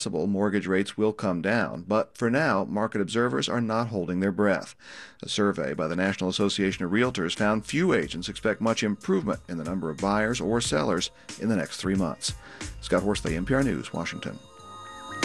mortgage rates will come down, but for now, market observers are not holding their breath. A survey by the National Association of Realtors found few agents expect much improvement in the number of buyers or sellers in the next 3 months. Scott Horsley, NPR News, Washington.